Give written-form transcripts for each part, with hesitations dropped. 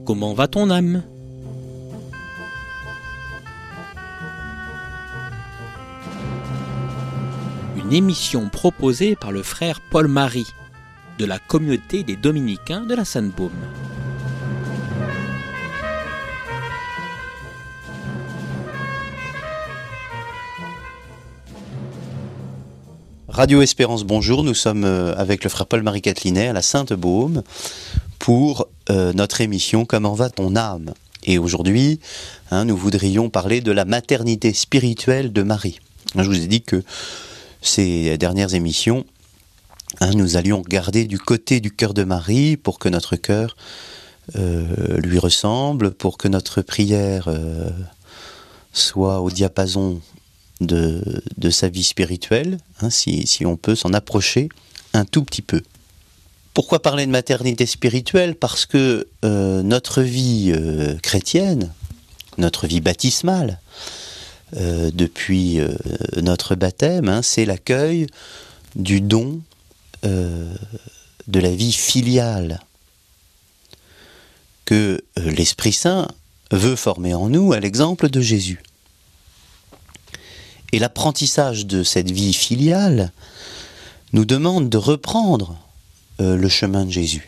Comment va ton âme ? Une émission proposée par le frère Paul-Marie de la communauté des Dominicains de la Sainte-Baume. Radio Espérance, bonjour, nous sommes avec le frère Paul-Marie Catelinet à la Sainte-Baume pour notre émission « Comment va ton âme ?» Et aujourd'hui, nous voudrions parler de la maternité spirituelle de Marie. Je vous ai dit que ces dernières émissions, nous allions regarder du côté du cœur de Marie pour que notre cœur lui ressemble, pour que notre prière soit au diapason de sa vie spirituelle, si on peut s'en approcher un tout petit peu. Pourquoi parler de maternité spirituelle ? Parce que notre vie chrétienne, notre vie baptismale, depuis notre baptême, c'est l'accueil du don de la vie filiale que l'Esprit Saint veut former en nous à l'exemple de Jésus. Et l'apprentissage de cette vie filiale nous demande de reprendre le chemin de Jésus.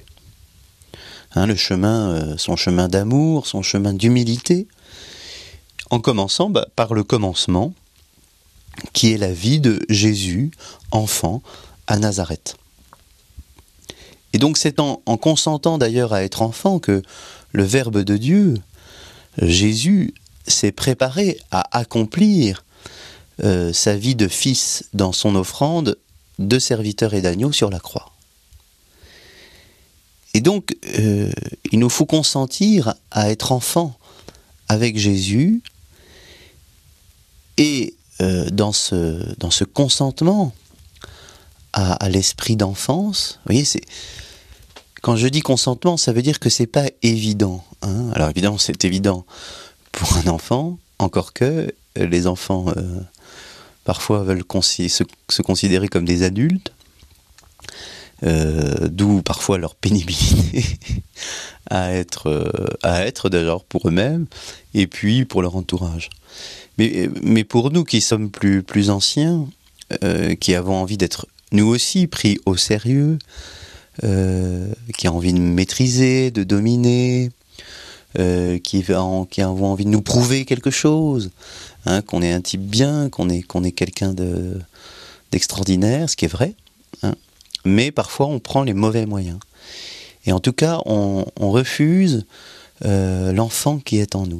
Son chemin d'amour, son chemin d'humilité, en commençant par le commencement, qui est la vie de Jésus, enfant, à Nazareth. Et donc c'est en consentant d'ailleurs à être enfant que le Verbe de Dieu, Jésus, s'est préparé à accomplir sa vie de fils dans son offrande de serviteur et d'agneau sur la croix. Et donc, il nous faut consentir à être enfant avec Jésus, et dans ce consentement à l'esprit d'enfance, vous voyez, quand je dis consentement, ça veut dire que c'est pas évident. Alors évidemment, c'est évident pour un enfant, encore que les enfants parfois veulent se considérer comme des adultes, d'où parfois leur pénibilité à être d'ailleurs pour eux-mêmes, et puis pour leur entourage. Mais pour nous qui sommes plus anciens, qui avons envie d'être nous aussi pris au sérieux, qui avons envie de maîtriser, de dominer, qui avons envie de nous prouver quelque chose, qu'on est un type bien, qu'on est quelqu'un d'extraordinaire, ce qui est vrai, mais parfois on prend les mauvais moyens. Et en tout cas, on refuse l'enfant qui est en nous.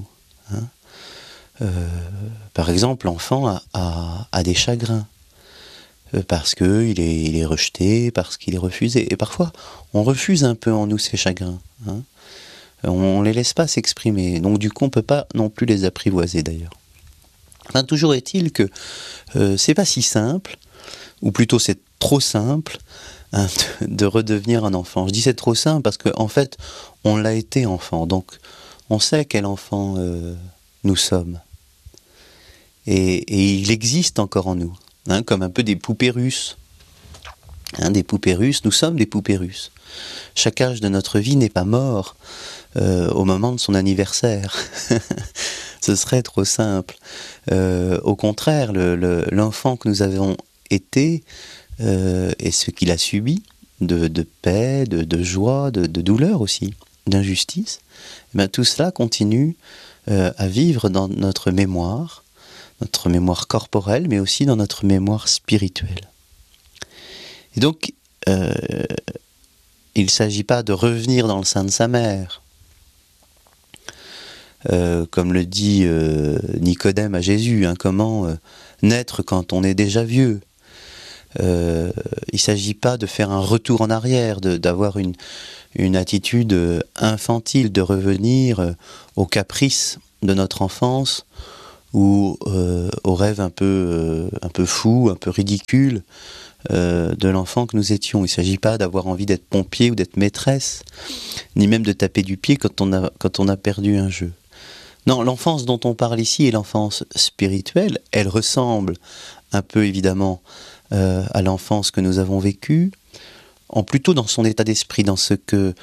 Par exemple, l'enfant a des chagrins, parce qu'il est rejeté, parce qu'il est refusé. Et parfois, on refuse un peu en nous ces chagrins. On ne les laisse pas s'exprimer. Donc du coup, on ne peut pas non plus les apprivoiser d'ailleurs. Toujours est-il que c'est pas si simple, ou plutôt c'est trop simple, de redevenir un enfant. Je dis c'est trop simple parce qu'en fait, on l'a été enfant. Donc on sait quel enfant nous sommes. Et il existe encore en nous, comme un peu des poupées russes. Des poupées russes, nous sommes des poupées russes. Chaque âge de notre vie n'est pas mort au moment de son anniversaire. Ce serait trop simple. Au contraire, l'enfant que nous avons été et ce qu'il a subi de paix, de joie, de douleur aussi, d'injustice, tout cela continue à vivre dans notre mémoire corporelle, mais aussi dans notre mémoire spirituelle. Et donc, il ne s'agit pas de revenir dans le sein de sa mère, comme le dit Nicodème à Jésus, comment naître quand on est déjà vieux. Il ne s'agit pas de faire un retour en arrière, d'avoir une attitude infantile, de revenir aux caprices de notre enfance, ou aux rêves un peu fous, un peu ridicules de l'enfant que nous étions. Il ne s'agit pas d'avoir envie d'être pompier ou d'être maîtresse, ni même de taper du pied quand on a perdu un jeu. Non, l'enfance dont on parle ici est l'enfance spirituelle. Elle ressemble un peu évidemment à l'enfance que nous avons vécue, en plutôt dans son état d'esprit, dans ce que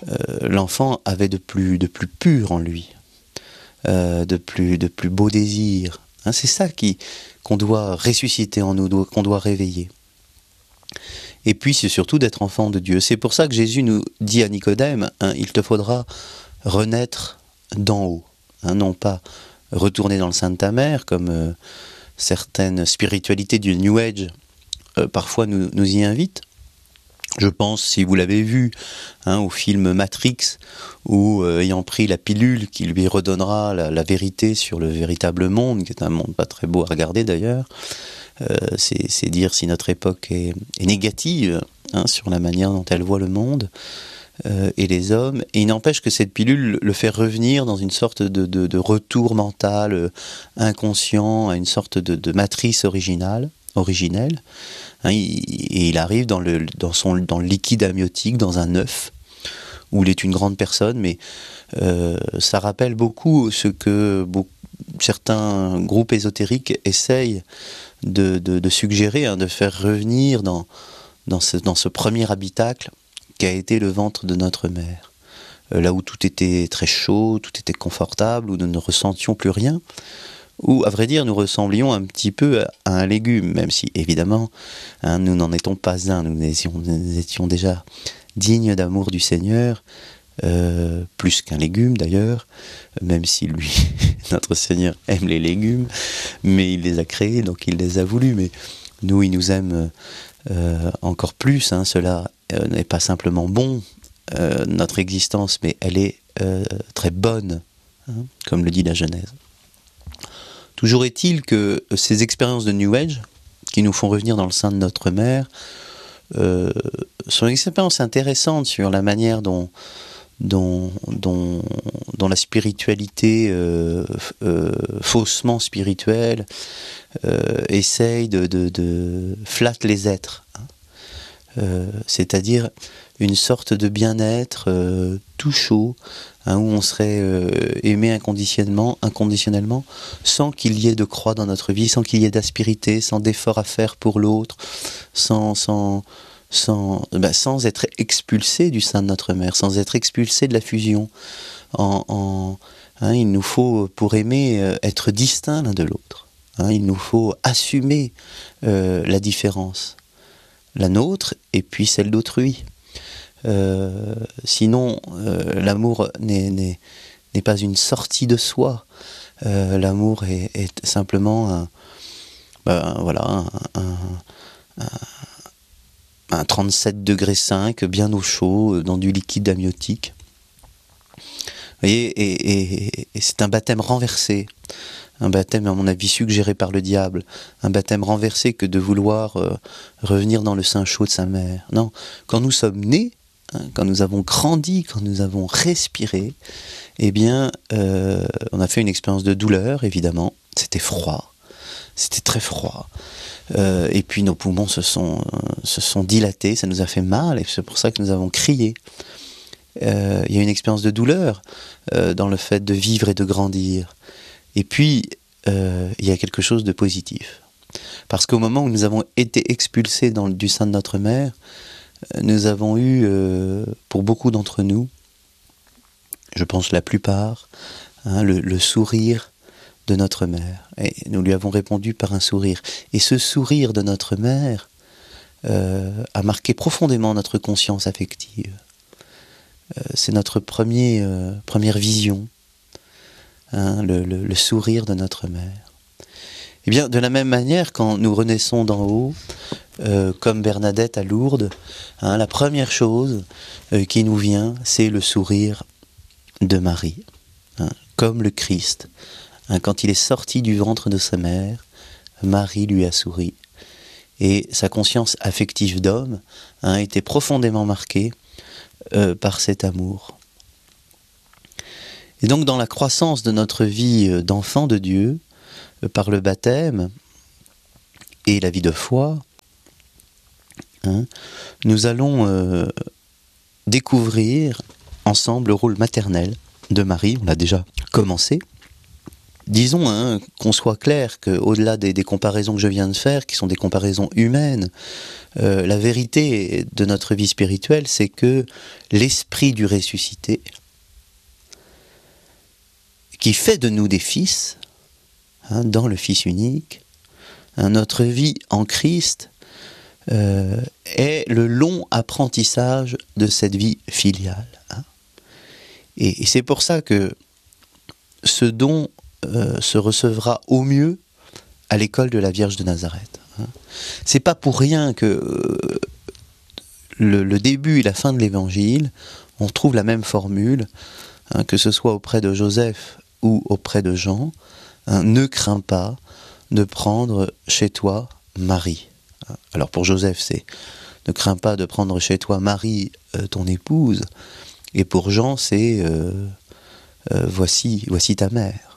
l'enfant avait de plus pur en lui, de plus beaux désirs. Hein, c'est ça qu'on doit ressusciter en nous, qu'on doit réveiller. Et puis c'est surtout d'être enfant de Dieu. C'est pour ça que Jésus nous dit à Nicodème, hein, il te faudra renaître d'en haut, hein, non pas retourner dans le sein de ta mère, comme certaines spiritualités du New Age parfois nous y invitent. Je pense, si vous l'avez vu, hein, au film Matrix, où ayant pris la pilule qui lui redonnera la vérité sur le véritable monde, qui est un monde pas très beau à regarder d'ailleurs, c'est dire si notre époque est négative, hein, sur la manière dont elle voit le monde et les hommes. Et il n'empêche que cette pilule le fait revenir dans une sorte de retour mental inconscient, à une sorte de matrice originelle. Hein, et il arrive dans le liquide amniotique, dans un œuf, où il est une grande personne, mais ça rappelle beaucoup ce que certains groupes ésotériques essayent de suggérer, hein, de faire revenir dans ce premier habitacle qui a été le ventre de notre mère. Là où tout était très chaud, tout était confortable, où nous ne ressentions plus rien, où, à vrai dire, nous ressemblions un petit peu à un légume, même si, évidemment, hein, nous n'en étions pas un, nous étions déjà dignes d'amour du Seigneur, plus qu'un légume d'ailleurs, même si lui, notre Seigneur, aime les légumes, mais il les a créés, donc il les a voulus, mais nous, il nous aime encore plus, hein, cela n'est pas simplement bon, notre existence, mais elle est très bonne, hein, comme le dit la Genèse. Toujours est-il que ces expériences de New Age, qui nous font revenir dans le sein de notre mère, sont des expériences intéressantes sur la manière dont la spiritualité, faussement spirituelle, essaye de flatter les êtres. Hein. C'est-à-dire une sorte de bien-être tout chaud, hein, où on serait aimé inconditionnellement, sans qu'il y ait de croix dans notre vie, sans qu'il y ait d'aspérité, sans d'effort à faire pour l'autre, sans être expulsé du sein de notre mère, sans être expulsé de la fusion. Hein, il nous faut, pour aimer, être distincts l'un de l'autre. Hein, il nous faut assumer la différence, la nôtre et puis celle d'autrui. Sinon, l'amour n'est pas une sortie de soi. L'amour est simplement un 37 degrés 5, bien au chaud, dans du liquide amniotique. Vous voyez, et c'est un baptême renversé. Un baptême, à mon avis, suggéré par le diable. Un baptême renversé que de vouloir revenir dans le sein chaud de sa mère. Non, quand nous sommes nés, hein, quand nous avons grandi, quand nous avons respiré, eh bien, on a fait une expérience de douleur, évidemment. C'était froid. C'était très froid. Et puis nos poumons se sont dilatés, ça nous a fait mal, et c'est pour ça que nous avons crié. Il y a une expérience de douleur dans le fait de vivre et de grandir. Et puis, il y a quelque chose de positif. Parce qu'au moment où nous avons été expulsés du sein de notre mère, nous avons eu, pour beaucoup d'entre nous, je pense la plupart, hein, le sourire de notre mère. Et nous lui avons répondu par un sourire. Et ce sourire de notre mère a marqué profondément notre conscience affective. C'est notre première vision. Hein, le sourire de notre mère. Eh bien, de la même manière, quand nous renaissons d'en haut, comme Bernadette à Lourdes, hein, la première chose qui nous vient, c'est le sourire de Marie, hein, comme le Christ. Hein, quand il est sorti du ventre de sa mère, Marie lui a souri. Et sa conscience affective d'homme, hein, était profondément marquée par cet amour. Et donc dans la croissance de notre vie d'enfant de Dieu, par le baptême et la vie de foi, hein, nous allons découvrir ensemble le rôle maternel de Marie, on l'a déjà commencé, disons qu'on soit clair, qu'au-delà des comparaisons que je viens de faire, qui sont des comparaisons humaines, la vérité de notre vie spirituelle, c'est que l'esprit du ressuscité, qui fait de nous des fils, dans le Fils unique, notre vie en Christ est le long apprentissage de cette vie filiale. Et c'est pour ça que ce don se recevra au mieux à l'école de la Vierge de Nazareth. C'est pas pour rien que le début et la fin de l'Évangile, on trouve la même formule, que ce soit auprès de Joseph ou auprès de Jean, ne crains pas de prendre chez toi Marie. Alors pour Joseph, c'est ne crains pas de prendre chez toi Marie, ton épouse, et pour Jean, c'est voici ta mère.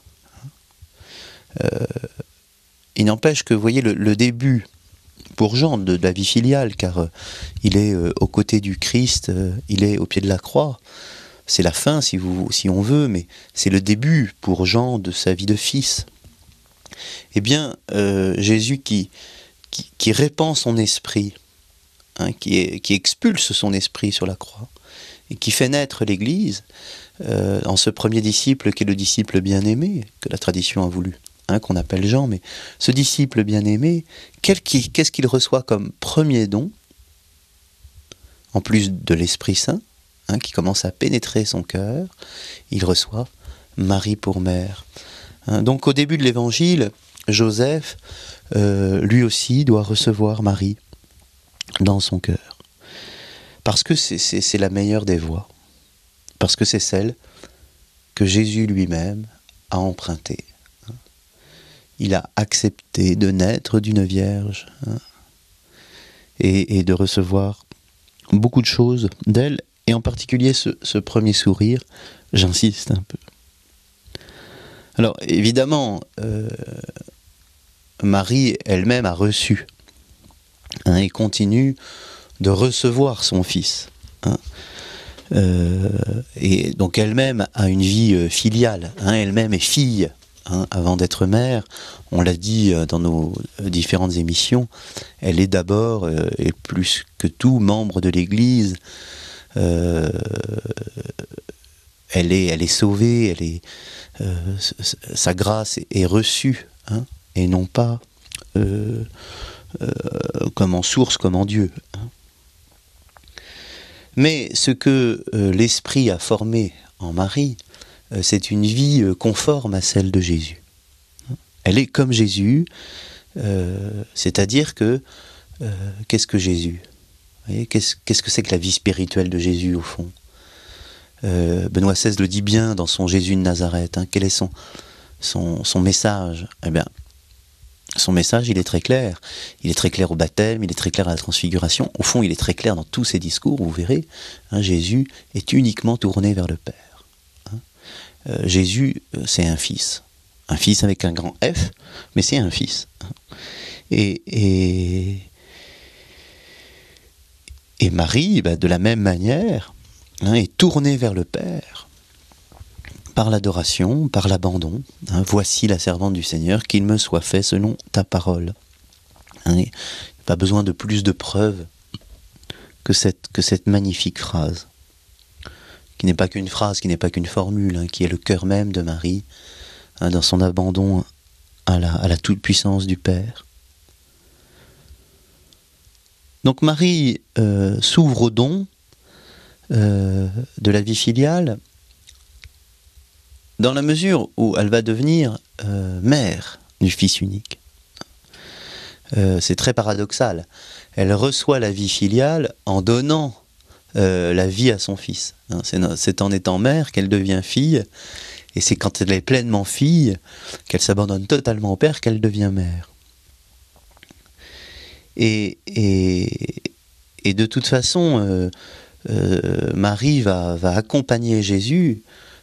Il n'empêche que, vous voyez, le début pour Jean de la vie filiale, car il est aux côtés du Christ, il est au pied de la croix. C'est la fin, si on veut, mais c'est le début pour Jean de sa vie de fils. Eh bien, Jésus qui répand son esprit, qui expulse son esprit sur la croix, et qui fait naître l'Église, en ce premier disciple qui est le disciple bien-aimé, que la tradition a voulu, qu'on appelle Jean, mais ce disciple bien-aimé, qu'est-ce qu'il reçoit comme premier don, en plus de l'Esprit Saint, qui commence à pénétrer son cœur, il reçoit Marie pour mère. Donc au début de l'Évangile, Joseph, lui aussi, doit recevoir Marie dans son cœur. Parce que c'est la meilleure des voies. Parce que c'est celle que Jésus lui-même a empruntée. Il a accepté de naître d'une vierge et de recevoir beaucoup de choses d'elle, et en particulier ce premier sourire, j'insiste un peu. Alors évidemment, Marie elle-même a reçu et continue de recevoir son fils. Et donc elle-même a une vie filiale, elle-même est fille. Avant d'être mère, on l'a dit dans nos différentes émissions, elle est d'abord, et plus que tout, membre de l'Église. Elle est sauvée, sa grâce est reçue, et non pas comme en source, comme en Dieu. Mais ce que l'Esprit a formé en Marie, c'est une vie conforme à celle de Jésus. Elle est comme Jésus, c'est-à-dire que qu'est-ce que Jésus ? Vous voyez, qu'est-ce que c'est que la vie spirituelle de Jésus au fond ? Benoît XVI le dit bien dans son Jésus de Nazareth. Quel est son message ? Eh bien, son message, il est très clair. Il est très clair au baptême, il est très clair à la transfiguration. Au fond, il est très clair dans tous ses discours, vous verrez. Jésus est uniquement tourné vers le Père. Jésus, c'est un fils avec un grand F, mais c'est un fils. Et Marie, de la même manière, est tournée vers le Père par l'adoration, par l'abandon. Voici la servante du Seigneur, qu'il me soit fait selon ta parole. Pas besoin de plus de preuves que cette magnifique phrase, qui n'est pas qu'une phrase, qui n'est pas qu'une formule, qui est le cœur même de Marie, dans son abandon à la toute-puissance du Père. Donc Marie s'ouvre au don de la vie filiale dans la mesure où elle va devenir mère du Fils unique. C'est très paradoxal. Elle reçoit la vie filiale en donnant la vie à son fils. C'est en étant mère qu'elle devient fille, et c'est quand elle est pleinement fille, qu'elle s'abandonne totalement au Père, qu'elle devient mère. Et de toute façon, Marie va accompagner Jésus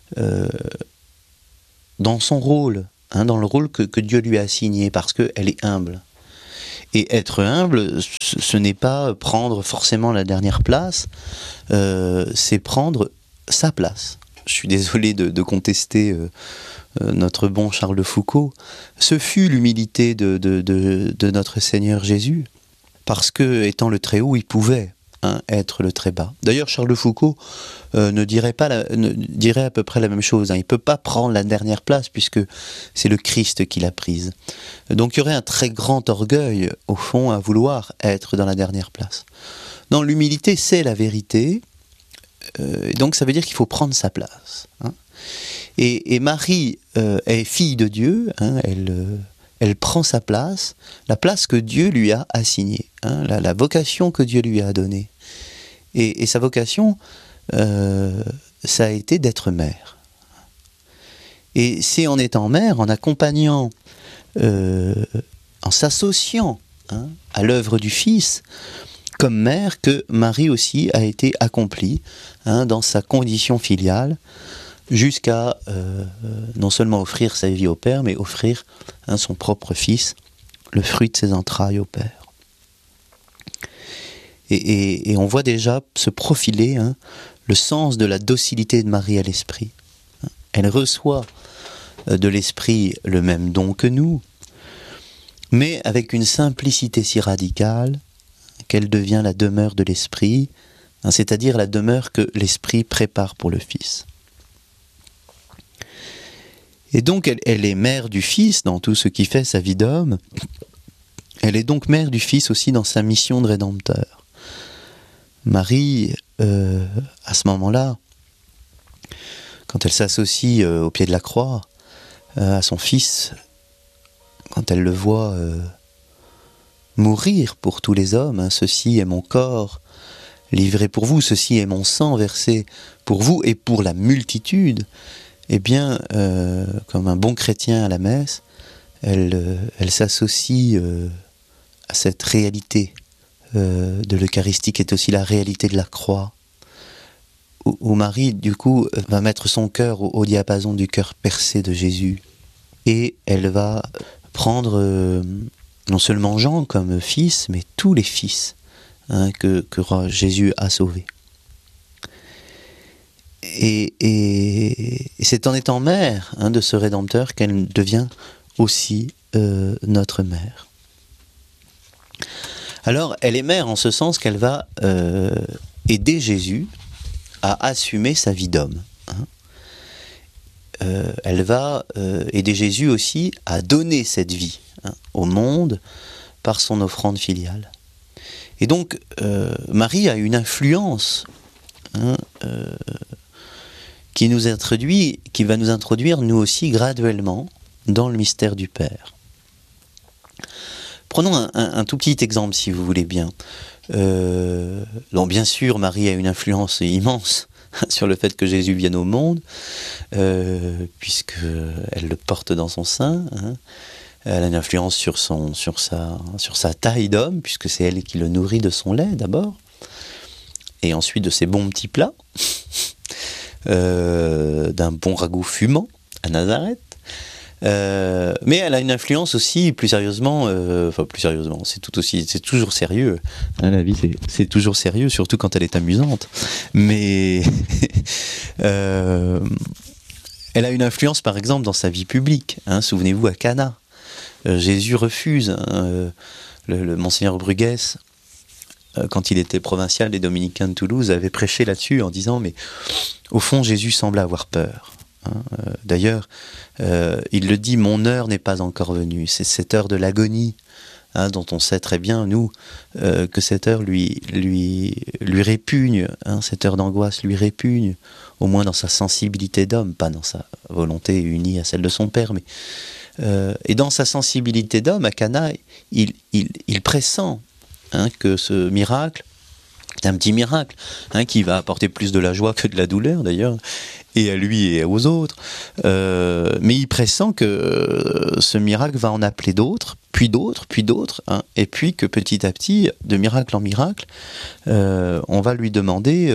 dans son rôle, dans le rôle que Dieu lui a assigné, parce qu'elle est humble. Et être humble, ce n'est pas prendre forcément la dernière place, c'est prendre sa place. je suis désolé de contester notre bon Charles de Foucault, ce fut l'humilité de notre Seigneur Jésus, parce que, étant le très haut, il pouvait être le très bas. D'ailleurs, Charles de Foucault dirait à peu près la même chose. Il ne peut pas prendre la dernière place, puisque c'est le Christ qui l'a prise. Donc il y aurait un très grand orgueil, au fond, à vouloir être dans la dernière place. Non, l'humilité, c'est la vérité, donc ça veut dire qu'il faut prendre sa place. Et Marie est fille de Dieu, elle prend sa place, la place que Dieu lui a assignée, la vocation que Dieu lui a donnée. Et sa vocation, ça a été d'être mère. Et c'est en étant mère, en accompagnant, en s'associant à l'œuvre du Fils, comme mère, que Marie aussi a été accomplie dans sa condition filiale, jusqu'à non seulement offrir sa vie au Père, mais offrir son propre Fils, le fruit de ses entrailles au Père. Et on voit déjà se profiler le sens de la docilité de Marie à l'Esprit. Elle reçoit de l'Esprit le même don que nous, mais avec une simplicité si radicale qu'elle devient la demeure de l'Esprit, c'est-à-dire la demeure que l'Esprit prépare pour le Fils. Et donc elle est mère du Fils dans tout ce qui fait sa vie d'homme. Elle est donc mère du Fils aussi dans sa mission de Rédempteur. Marie, à ce moment-là, quand elle s'associe au pied de la croix à son Fils, quand elle le voit mourir pour tous les hommes, ceci est mon corps livré pour vous, ceci est mon sang versé pour vous et pour la multitude, eh bien, comme un bon chrétien à la messe, elle s'associe à cette réalité de l'Eucharistie qui est aussi la réalité de la croix, où Marie, du coup, va mettre son cœur au diapason du cœur percé de Jésus. Et elle va prendre non seulement Jean comme fils, mais tous les fils que Jésus a sauvés. Et c'est en étant mère de ce Rédempteur qu'elle devient aussi notre mère. Alors, elle est mère en ce sens qu'elle va aider Jésus à assumer sa vie d'homme. Elle va aider Jésus aussi à donner cette vie au monde par son offrande filiale. Et donc, Marie a une influence qui va nous introduire, nous aussi, graduellement, dans le mystère du Père. Prenons un tout petit exemple, si vous voulez bien. Donc, bien sûr, Marie a une influence immense sur le fait que Jésus vienne au monde, puisqu'elle le porte dans son sein. Elle a une influence sur sa taille d'homme, puisque c'est elle qui le nourrit de son lait d'abord, et ensuite de ses bons petits plats, d'un bon ragoût fumant à Nazareth. Mais elle a une influence aussi plus sérieusement, c'est toujours sérieux. La vie c'est toujours sérieux, surtout quand elle est amusante. Mais elle a une influence par exemple dans sa vie publique. Souvenez-vous à Cana, Jésus refuse. Le Monseigneur Bruguès, quand il était provincial des Dominicains de Toulouse, avait prêché là-dessus en disant mais au fond Jésus semble avoir peur. D'ailleurs, il le dit, mon heure n'est pas encore venue. C'est cette heure de l'agonie, dont on sait très bien, nous, que cette heure lui répugne, cette heure d'angoisse lui répugne, au moins dans sa sensibilité d'homme, pas dans sa volonté unie à celle de son père, mais et dans sa sensibilité d'homme, à Cana, il pressent que ce miracle, c'est un petit miracle, qui va apporter plus de la joie que de la douleur d'ailleurs, et à lui et aux autres, mais il pressent que ce miracle va en appeler d'autres, puis d'autres, et puis que petit à petit, de miracle en miracle, on va lui demander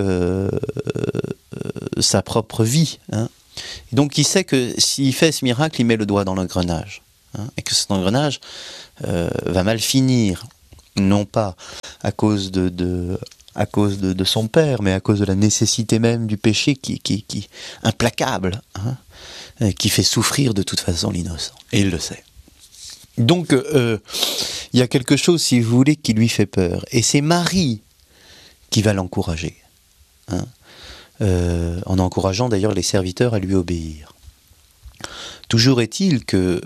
sa propre vie. Et donc il sait que s'il fait ce miracle, il met le doigt dans l'engrenage, et que cet engrenage va mal finir, non pas à cause de à cause de son père, mais à cause de la nécessité même du péché qui implacable, qui fait souffrir de toute façon l'innocent. Et il le sait. Donc, il y a quelque chose, si vous voulez, qui lui fait peur. Et c'est Marie qui va l'encourager. En encourageant d'ailleurs les serviteurs à lui obéir. Toujours est-il que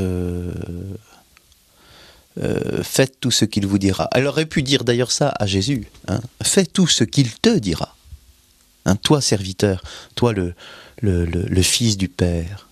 faites tout ce qu'il vous dira. Elle aurait pu dire d'ailleurs ça à Jésus. Fais tout ce qu'il te dira. Toi serviteur, toi le fils du Père.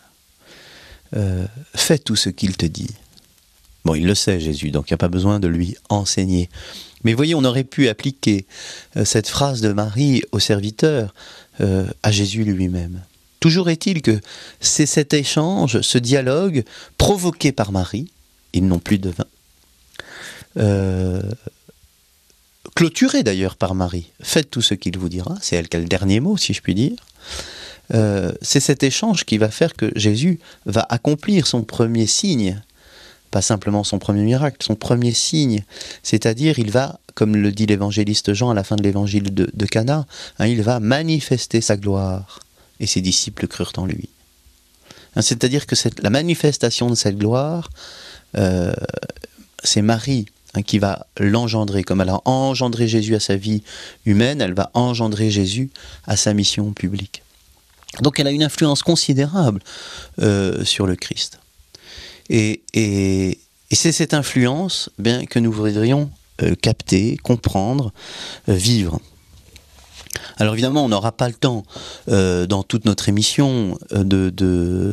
Fais tout ce qu'il te dit. Bon, il le sait Jésus, donc il n'y a pas besoin de lui enseigner. Mais voyez, on aurait pu appliquer cette phrase de Marie au serviteur à Jésus lui-même. Toujours est-il que c'est cet échange, ce dialogue provoqué par Marie, ils n'ont plus de vin, clôturé d'ailleurs par Marie. Faites tout ce qu'il vous dira, c'est elle qui a le dernier mot, si je puis dire. C'est cet échange qui va faire que Jésus va accomplir son premier signe, pas simplement son premier miracle, son premier signe, c'est-à-dire il va, comme le dit l'évangéliste Jean à la fin de l'évangile de Cana, il va manifester sa gloire, et ses disciples crurent en lui. C'est-à-dire que la manifestation de cette gloire, c'est Marie qui va l'engendrer, comme elle a engendré Jésus à sa vie humaine, elle va engendrer Jésus à sa mission publique. Donc elle a une influence considérable sur le Christ. Et c'est cette influence que nous voudrions capter, comprendre, vivre. Alors évidemment, on n'aura pas le temps dans toute notre émission de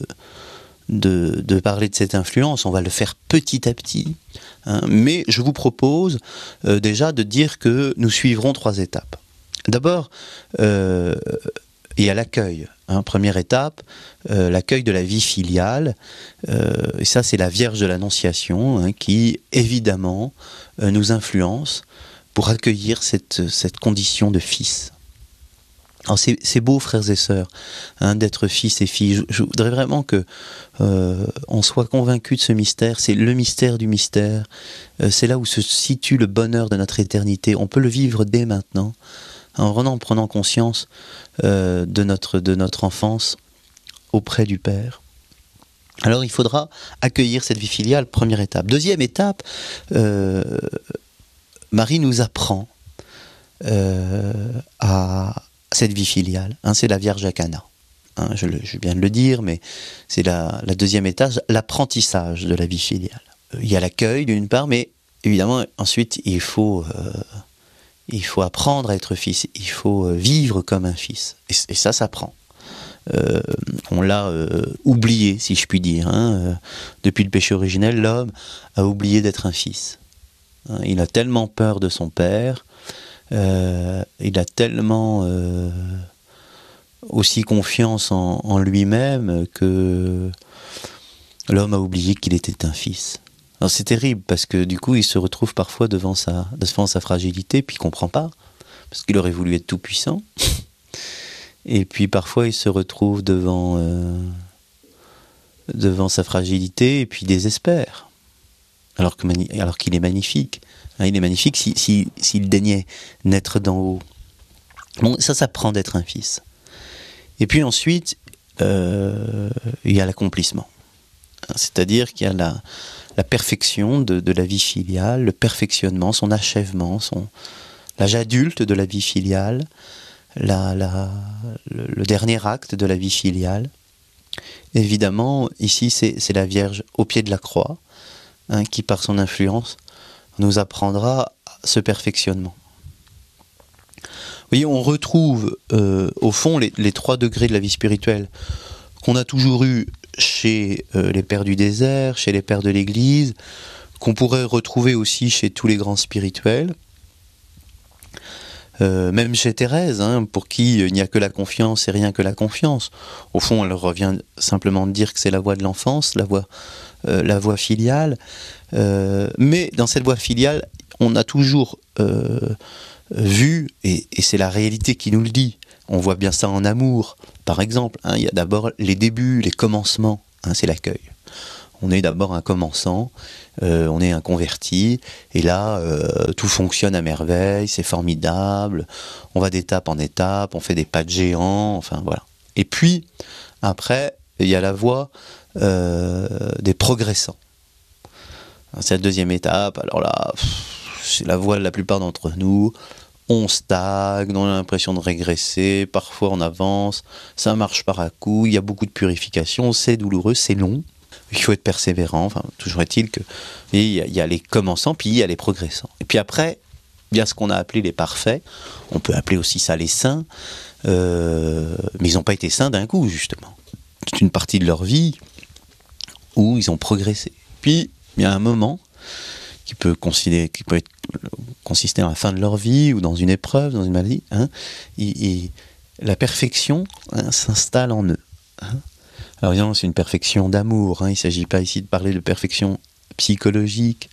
parler de cette influence, on va le faire petit à petit, mais je vous propose déjà de dire que nous suivrons 3 étapes. D'abord, il y a l'accueil. Première étape, l'accueil de la vie filiale, et ça c'est la Vierge de l'Annonciation qui évidemment nous influence pour accueillir cette condition de fils. Alors c'est beau, frères et sœurs, d'être fils et filles. Je voudrais vraiment que on soit convaincus de ce mystère. C'est le mystère du mystère. C'est là où se situe le bonheur de notre éternité. On peut le vivre dès maintenant, en prenant conscience de notre enfance auprès du Père. Alors il faudra accueillir cette vie filiale, première étape. Deuxième étape, Marie nous apprend à cette vie filiale. C'est la Vierge à Cana. Je viens de le dire, mais c'est la deuxième étage, l'apprentissage de la vie filiale. Il y a l'accueil d'une part, mais évidemment ensuite il faut apprendre à être fils, il faut vivre comme un fils. Et ça s'apprend. On l'a oublié, si je puis dire. Depuis le péché originel, l'homme a oublié d'être un fils. Il a tellement peur de son père, il a tellement aussi confiance en lui-même que l'homme a oublié qu'il était un fils. Alors c'est terrible parce que du coup il se retrouve parfois devant sa fragilité, puis il ne comprend pas, parce qu'il aurait voulu être tout puissant. Et puis parfois il se retrouve devant sa fragilité et puis désespère, alors qu'il est magnifique. Il est magnifique s'il daignait naître d'en haut. Bon, ça prend d'être un fils. Et puis ensuite, il y a l'accomplissement. C'est-à-dire qu'il y a la perfection de la vie filiale, le perfectionnement, son achèvement, l'âge adulte de la vie filiale, le dernier acte de la vie filiale. Évidemment, ici, c'est la Vierge au pied de la croix, qui par son influence nous apprendra ce perfectionnement. Vous voyez, on retrouve au fond les 3 degrés de la vie spirituelle qu'on a toujours eu chez les pères du désert, chez les pères de l'Église, qu'on pourrait retrouver aussi chez tous les grands spirituels, même chez Thérèse, pour qui il n'y a que la confiance et rien que la confiance. Au fond, elle revient simplement de dire que c'est la voie de l'enfance, la voie filiale, mais dans cette voie filiale, on a toujours vu, et c'est la réalité qui nous le dit, on voit bien ça en amour, par exemple, il y a d'abord les débuts, les commencements, c'est l'accueil. On est d'abord un commençant, on est un converti, et là, tout fonctionne à merveille, c'est formidable, on va d'étape en étape, on fait des pas de géant, enfin voilà. Et puis, après, il y a la voie des progressants. C'est la deuxième étape, alors là, c'est la voie de la plupart d'entre nous. On stagne, on a l'impression de régresser, parfois on avance, ça marche par à coup, il y a beaucoup de purification, c'est douloureux, c'est long, il faut être persévérant, enfin, toujours est-il que il y a les commençants, puis il y a les progressants. Et puis après, il y a ce qu'on a appelé les parfaits, on peut appeler aussi ça les saints, mais ils n'ont pas été saints d'un coup, justement. C'est une partie de leur vie où ils ont progressé. Puis, il y a un moment qui peut consister dans la fin de leur vie ou dans une épreuve, dans une maladie, hein, la perfection s'installe en eux. Hein. Alors évidemment, c'est une perfection d'amour. Hein, il ne s'agit pas ici de parler de perfection psychologique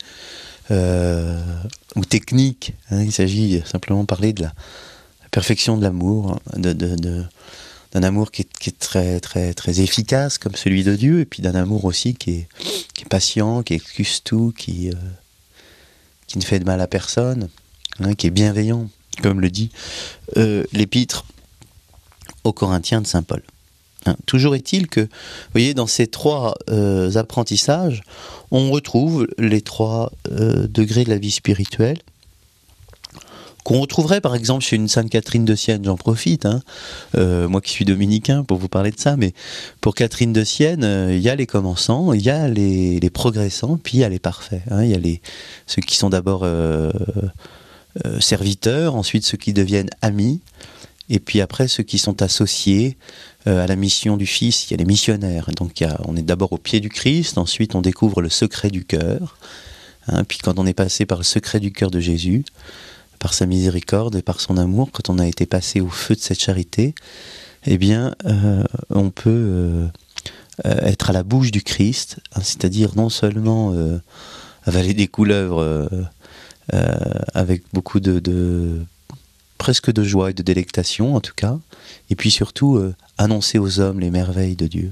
ou technique. Hein, il s'agit simplement de parler de la perfection de l'amour, d'un amour qui est très, très, très efficace comme celui de Dieu, et puis d'un amour aussi qui est patient, qui excuse tout, qui ne fait de mal à personne, hein, qui est bienveillant, comme le dit l'épître aux Corinthiens de saint Paul. Hein, toujours est-il que, vous voyez, dans ces trois apprentissages, on retrouve les trois degrés de la vie spirituelle, qu'on retrouverait par exemple chez une Sainte Catherine de Sienne, j'en profite, hein, moi qui suis dominicain pour vous parler de ça, mais pour Catherine de Sienne, il y a les commençants, il y a les progressants, puis il y a les parfaits. Hein, il y a ceux qui sont d'abord serviteurs, ensuite ceux qui deviennent amis, et puis après ceux qui sont associés à la mission du Fils, il y a les missionnaires. Donc on est d'abord au pied du Christ, ensuite on découvre le secret du cœur, hein, puis quand on est passé par le secret du cœur de Jésus, par sa miséricorde et par son amour, quand on a été passé au feu de cette charité, eh bien, on peut être à la bouche du Christ, hein, c'est-à-dire non seulement avaler des couleuvres avec beaucoup presque de joie et de délectation, en tout cas, et puis surtout annoncer aux hommes les merveilles de Dieu.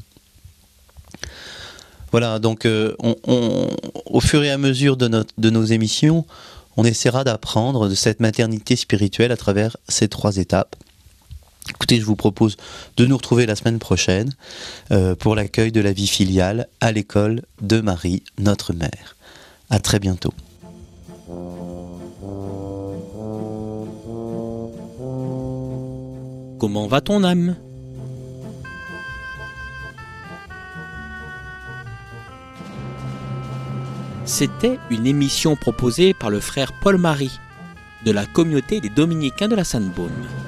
Voilà, donc au fur et à mesure de nos émissions, on essaiera d'apprendre de cette maternité spirituelle à travers ces trois étapes. Écoutez, je vous propose de nous retrouver la semaine prochaine pour l'accueil de la vie filiale à l'école de Marie, notre mère. À très bientôt. Comment va ton âme ? C'était une émission proposée par le frère Paul Marie, de la communauté des Dominicains de la Sainte-Baume.